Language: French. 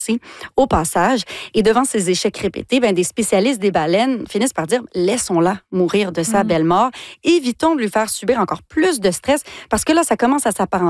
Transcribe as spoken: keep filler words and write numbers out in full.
au passage. Et devant ces échecs répétés, ben, des spécialistes des baleines finissent par dire « laissons-la mourir de sa Mm. belle mort, évitons de lui faire subir encore plus de stress parce que là, ça commence à s'apparenter